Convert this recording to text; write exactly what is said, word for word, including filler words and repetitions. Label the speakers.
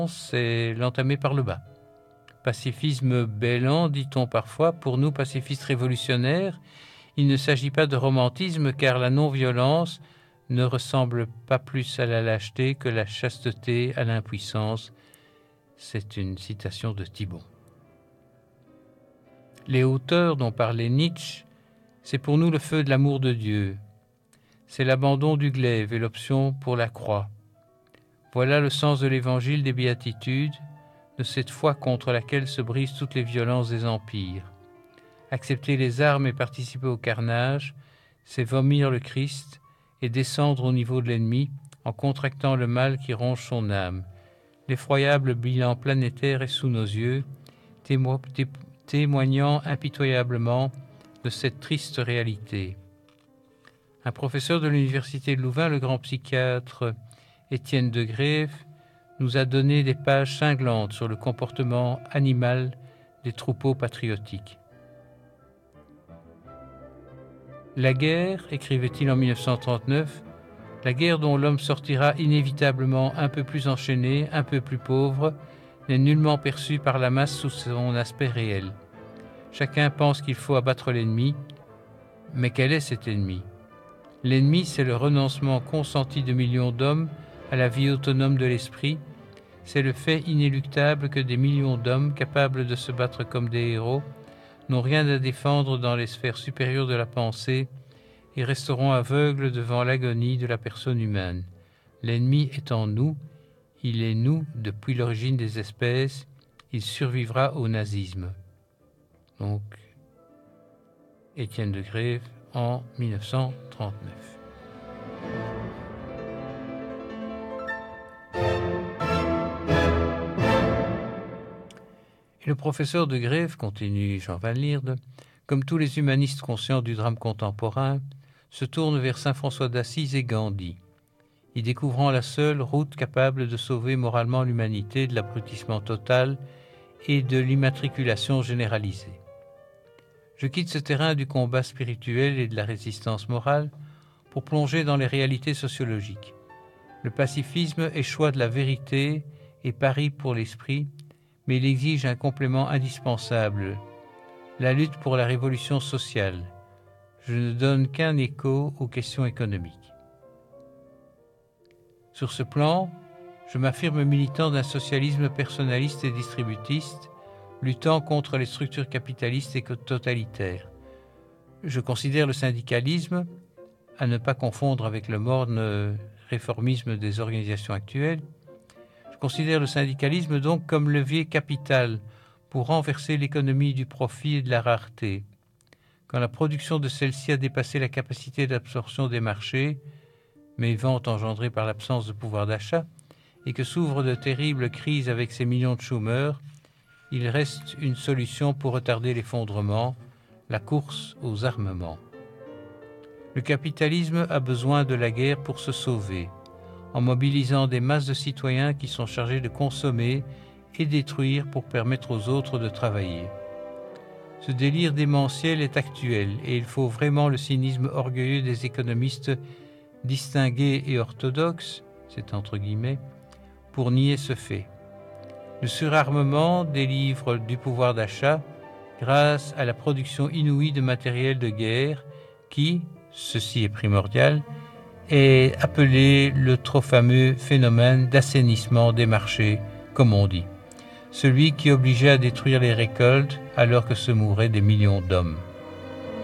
Speaker 1: c'est l'entamer par le bas. Pacifisme bêlant, dit-on parfois, pour nous pacifistes révolutionnaires, il ne s'agit pas de romantisme car la non-violence ne ressemble pas plus à la lâcheté que la chasteté à l'impuissance. C'est une citation de Thibon. Les hauteurs dont parlait Nietzsche, c'est pour nous le feu de l'amour de Dieu. C'est l'abandon du glaive et l'option pour la croix. Voilà le sens de l'évangile des béatitudes, de cette foi contre laquelle se brisent toutes les violences des empires. Accepter les armes et participer au carnage, c'est vomir le Christ et descendre au niveau de l'ennemi en contractant le mal qui ronge son âme. L'effroyable bilan planétaire est sous nos yeux, témo- té- témoignant impitoyablement de cette triste réalité. Un professeur de l'université de Louvain, le grand psychiatre Étienne de Grève, nous a donné des pages cinglantes sur le comportement animal des troupeaux patriotiques. La guerre, écrivait-il en mille neuf cent trente-neuf, la guerre dont l'homme sortira inévitablement un peu plus enchaîné, un peu plus pauvre, n'est nullement perçue par la masse sous son aspect réel. Chacun pense qu'il faut abattre l'ennemi, mais quel est cet ennemi ? L'ennemi, c'est le renoncement consenti de millions d'hommes à la vie autonome de l'esprit. C'est le fait inéluctable que des millions d'hommes capables de se battre comme des héros n'ont rien à défendre dans les sphères supérieures de la pensée et resteront aveugles devant l'agonie de la personne humaine. L'ennemi est en nous, il est nous depuis l'origine des espèces, il survivra au nazisme. Donc, Étienne de Grève en mille neuf cent trente-neuf. Et le professeur de Grève, continue Jean Van Lierde, comme tous les humanistes conscients du drame contemporain, se tourne vers saint François d'Assise et Gandhi, y découvrant la seule route capable de sauver moralement l'humanité de l'abrutissement total et de l'immatriculation généralisée. Je quitte ce terrain du combat spirituel et de la résistance morale pour plonger dans les réalités sociologiques. Le pacifisme est choix de la vérité et pari pour l'esprit, mais il exige un complément indispensable, la lutte pour la révolution sociale. Je ne donne qu'un écho aux questions économiques. Sur ce plan, je m'affirme militant d'un socialisme personnaliste et distributiste, luttant contre les structures capitalistes et totalitaires. Je considère le syndicalisme, à ne pas confondre avec le morne réformisme des organisations actuelles, je considère le syndicalisme donc comme levier capital pour renverser l'économie du profit et de la rareté. Quand la production de celle-ci a dépassé la capacité d'absorption des marchés, mais ventes engendrées par l'absence de pouvoir d'achat, et que s'ouvrent de terribles crises avec ces millions de chômeurs, il reste une solution pour retarder l'effondrement, la course aux armements. Le capitalisme a besoin de la guerre pour se sauver, en mobilisant des masses de citoyens qui sont chargés de consommer et détruire pour permettre aux autres de travailler. Ce délire démentiel est actuel et il faut vraiment le cynisme orgueilleux des économistes distingués et orthodoxes, c'est entre guillemets, pour nier ce fait. Le surarmement délivre du pouvoir d'achat grâce à la production inouïe de matériel de guerre qui, ceci est primordial, est appelé le trop fameux phénomène d'assainissement des marchés, comme on dit. Celui qui obligeait à détruire les récoltes alors que se mouraient des millions d'hommes.